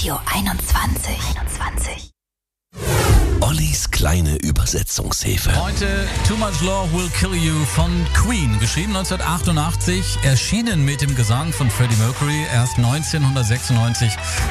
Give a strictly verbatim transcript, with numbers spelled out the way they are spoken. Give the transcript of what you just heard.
Radio einundzwanzig. einundzwanzig. Ollis kleine Übersetzungshilfe. Heute Too Much Love Will Kill You von Queen, geschrieben neunzehnhundertachtundachtzig, erschienen mit dem Gesang von Freddie Mercury erst neunzehnhundertsechsundneunzig